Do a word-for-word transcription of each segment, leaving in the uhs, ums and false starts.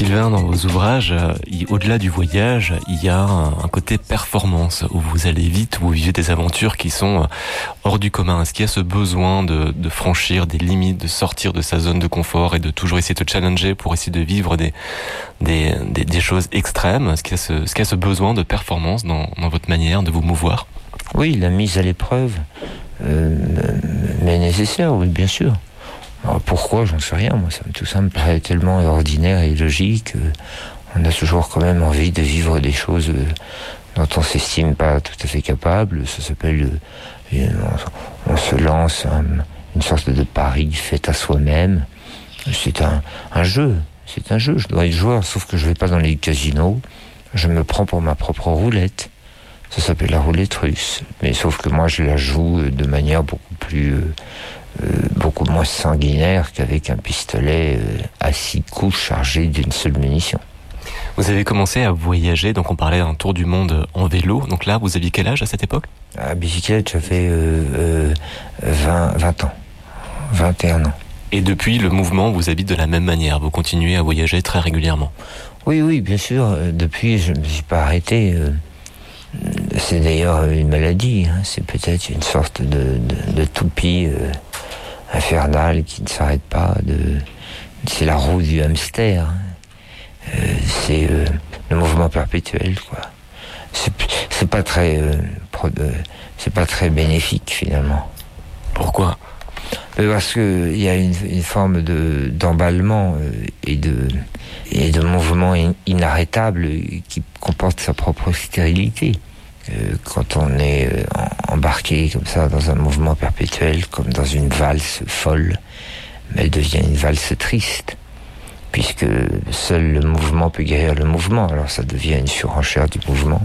Sylvain, dans vos ouvrages, il, au-delà du voyage, il y a un, un côté performance, où vous allez vite, où vous vivez des aventures qui sont hors du commun. Est-ce qu'il y a ce besoin de, de franchir des limites, de sortir de sa zone de confort et de toujours essayer de challenger pour essayer de vivre des, des, des, des choses extrêmes? Est-ce qu'il y a ce, est-ce qu'il y a ce besoin de performance dans, dans votre manière de vous mouvoir? Oui, la mise à l'épreuve, euh, mais nécessaire, oui, bien sûr. Alors pourquoi, j'en sais rien. Moi, ça, tout ça me paraît tellement ordinaire et logique. Euh, on a toujours quand même envie de vivre des choses euh, dont on s'estime pas tout à fait capable. Ça s'appelle, euh, on, on se lance un, une sorte de pari fait à soi-même. C'est un, un jeu. C'est un jeu. Je dois être joueur, sauf que je vais pas dans les casinos. Je me prends pour ma propre roulette. Ça s'appelle la roulette russe. Mais sauf que moi, je la joue de manière beaucoup plus, euh, euh, beaucoup moins sanguinaire qu'avec un pistolet euh, à six coups chargé d'une seule munition. Vous avez commencé à voyager, donc on parlait d'un tour du monde en vélo. Donc là, vous aviez quel âge à cette époque? À bicyclette, j'avais euh, euh, vingt, vingt ans. vingt et un ans. Et depuis, le mouvement vous habite de la même manière. Vous continuez à voyager très régulièrement. Oui, oui, bien sûr. Depuis, je ne me suis pas arrêté. Euh, C'est d'ailleurs une maladie, hein. C'est peut-être une sorte de, de, de toupie euh, infernale qui ne s'arrête pas. De, c'est la roue du hamster. Hein. Euh, c'est euh, le mouvement perpétuel, quoi. C'est, c'est pas très, euh, pro, euh, c'est pas très bénéfique finalement. Pourquoi? Parce que il y a une, une forme de d'emballement euh, et de et de mouvement in, inarrêtable qui comporte sa propre stérilité. Euh, quand on est euh, embarqué comme ça dans un mouvement perpétuel, comme dans une valse folle, mais elle devient une valse triste, puisque seul le mouvement peut guérir le mouvement. Alors ça devient une surenchère du mouvement.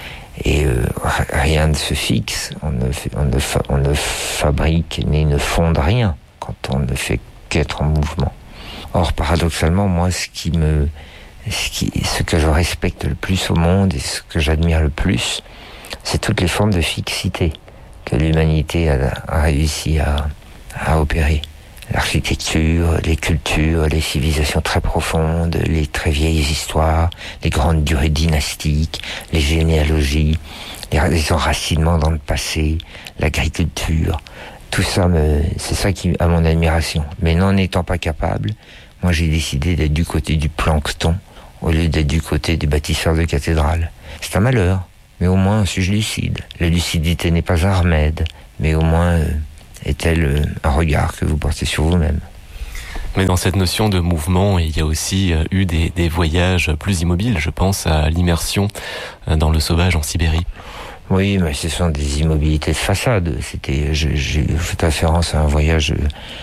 Et euh, rien ne se fixe, on ne, fait, on, ne fa, on ne fabrique ni ne fonde rien quand on ne fait qu'être en mouvement. Or, paradoxalement, moi, ce qui me, ce, qui, ce que je respecte le plus au monde et ce que j'admire le plus, c'est toutes les formes de fixité que l'humanité a, a réussi à, à opérer. L'architecture, les cultures, les civilisations très profondes, les très vieilles histoires, les grandes durées dynastiques, les généalogies, les, les enracinements dans le passé, l'agriculture. Tout ça, me, c'est ça qui a mon admiration. Mais n'en étant pas capable, moi j'ai décidé d'être du côté du plancton au lieu d'être du côté des bâtisseurs de cathédrales. C'est un malheur, mais au moins suis-je lucide. La lucidité n'est pas un remède, mais au moins... Euh, est-elle un regard que vous portez sur vous-même? Mais dans cette notion de mouvement, il y a aussi eu des, des voyages plus immobiles. Je pense à l'immersion dans le sauvage en Sibérie. Oui, mais ce sont des immobilités de façade. C'était, j'ai, j'ai fait référence à un voyage,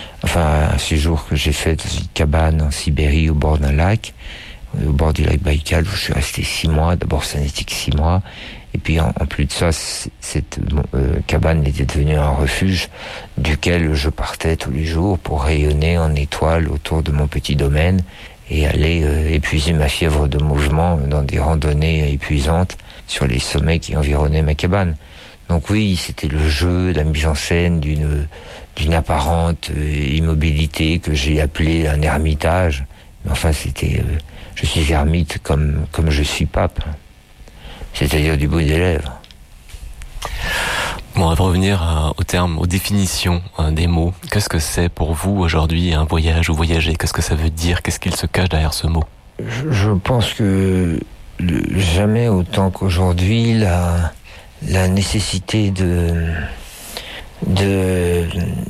enfin un séjour que j'ai fait dans une cabane en Sibérie au bord d'un lac, au bord du lac Baïkal, où je suis resté six mois. D'abord, ça n'était que six mois. Et puis, en, en plus de ça, cette euh, cabane était devenue un refuge duquel je partais tous les jours pour rayonner en étoiles autour de mon petit domaine et aller euh, épuiser ma fièvre de mouvement dans des randonnées épuisantes sur les sommets qui environnaient ma cabane. Donc oui, c'était le jeu, la mise en scène d'une, d'une apparente euh, immobilité que j'ai appelée un ermitage. Mais enfin, c'était... Euh, je suis ermite comme, comme je suis pape. C'est-à-dire du bout des lèvres. Bon, on va revenir à, au terme, aux définitions hein, des mots. Qu'est-ce que c'est pour vous aujourd'hui un voyage ou voyager? Qu'est-ce que ça veut dire? Qu'est-ce qu'il se cache derrière ce mot? Je, je pense que le, jamais autant qu'aujourd'hui, la, la nécessité de, de,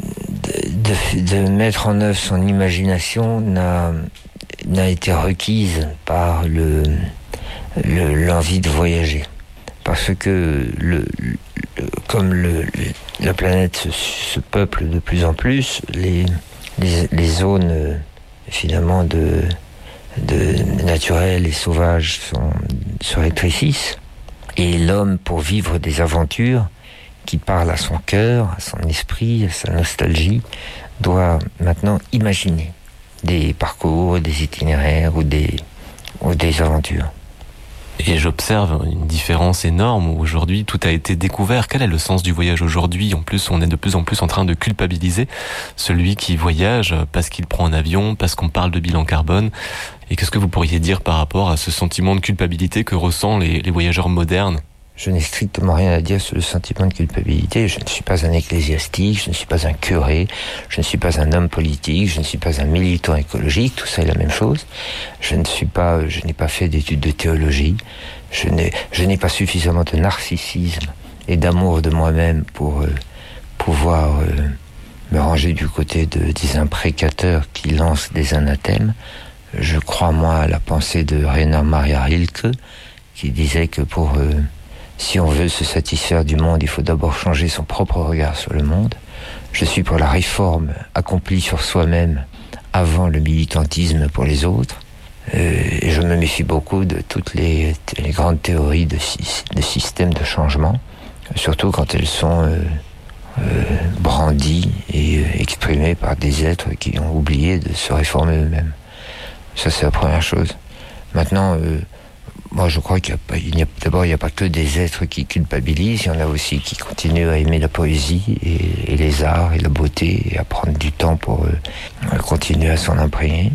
de, de, de mettre en œuvre son imagination n'a, n'a été requise par le... Le, l'envie de voyager, parce que le, le, comme le, le, la planète se, se peuple de plus en plus, les, les, les zones euh, finalement de, de naturelles et sauvages sont, se rétrécissent, et l'homme, pour vivre des aventures qui parlent à son cœur, à son esprit, à sa nostalgie, doit maintenant imaginer des parcours, des itinéraires ou des, ou des aventures. Et j'observe une différence énorme où aujourd'hui tout a été découvert. Quel est le sens du voyage aujourd'hui? En plus, on est de plus en plus en train de culpabiliser celui qui voyage parce qu'il prend un avion, parce qu'on parle de bilan carbone. Et qu'est-ce que vous pourriez dire par rapport à ce sentiment de culpabilité que ressentent les, les voyageurs modernes? Je n'ai strictement rien à dire sur le sentiment de culpabilité. Je ne suis pas un ecclésiastique, je ne suis pas un curé, je ne suis pas un homme politique, je ne suis pas un militant écologique, tout ça est la même chose. Je ne suis pas, je n'ai pas fait d'études de théologie, je n'ai, je n'ai pas suffisamment de narcissisme et d'amour de moi-même pour euh, pouvoir euh, me ranger du côté de, des imprécateurs qui lancent des anathèmes. Je crois, moi, à la pensée de Rainer Maria Rilke, qui disait que pour... Euh, si on veut se satisfaire du monde, il faut d'abord changer son propre regard sur le monde. Je suis pour la réforme accomplie sur soi-même avant le militantisme pour les autres. Euh, et je me méfie beaucoup de toutes les, les grandes théories de, de systèmes de changement, surtout quand elles sont euh, euh, brandies et euh, exprimées par des êtres qui ont oublié de se réformer eux-mêmes. Ça, c'est la première chose. Maintenant... Euh, Moi, je crois qu'il y a pas, il y a, d'abord, il n'y a pas que des êtres qui culpabilisent, il y en a aussi qui continuent à aimer la poésie et, et les arts et la beauté et à prendre du temps pour euh, continuer à s'en imprégner.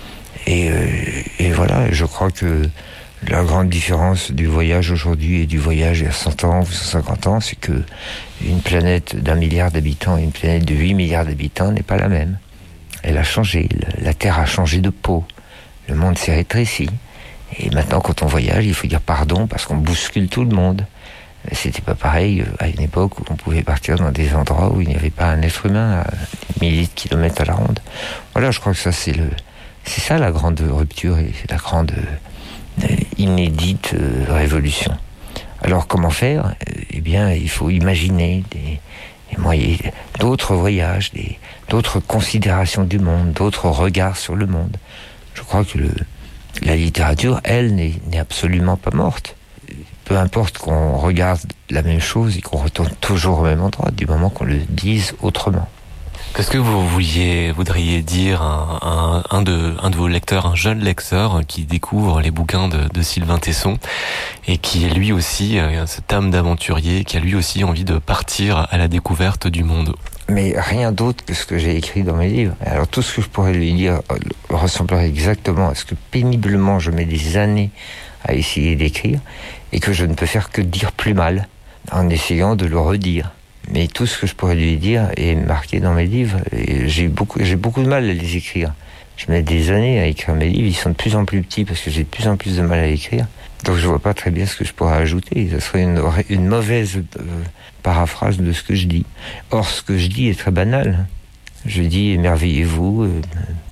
Et, euh, et voilà, je crois que la grande différence du voyage aujourd'hui et du voyage il y a cent ans ou cent cinquante ans, c'est que une planète d'un milliard d'habitants et une planète de huit milliards d'habitants n'est pas la même. Elle a changé, la Terre a changé de peau, le monde s'est rétréci. Et maintenant, quand on voyage, il faut dire pardon parce qu'on bouscule tout le monde. C'était pas pareil à une époque où on pouvait partir dans des endroits où il n'y avait pas un être humain à des milliers de kilomètres à la ronde. Voilà, je crois que ça, c'est le, c'est ça la grande rupture et la grande euh, inédite euh, révolution. Alors, comment faire? Eh bien, il faut imaginer des, des moyens, d'autres voyages, des, d'autres considérations du monde, d'autres regards sur le monde. Je crois que le La littérature, elle, n'est, n'est absolument pas morte. Peu importe qu'on regarde la même chose et qu'on retourne toujours au même endroit, du moment qu'on le dise autrement. Qu'est-ce que vous vouliez, voudriez dire à un, un, de, un de vos lecteurs, un jeune lecteur qui découvre les bouquins de, de Sylvain Tesson et qui est lui aussi, euh, cette âme d'aventurier, qui a lui aussi envie de partir à la découverte du monde? Mais rien d'autre que ce que j'ai écrit dans mes livres. Alors tout ce que je pourrais lui dire ressemblerait exactement à ce que péniblement je mets des années à essayer d'écrire et que je ne peux faire que dire plus mal en essayant de le redire. Mais tout ce que je pourrais lui dire est marqué dans mes livres et j'ai beaucoup, j'ai beaucoup de mal à les écrire. Je mets des années à écrire mes livres, ils sont de plus en plus petits parce que j'ai de plus en plus de mal à écrire. Donc je vois pas très bien ce que je pourrais ajouter. Ce serait une, une mauvaise euh, paraphrase de ce que je dis. Or, ce que je dis est très banal. Je dis émerveillez-vous, euh,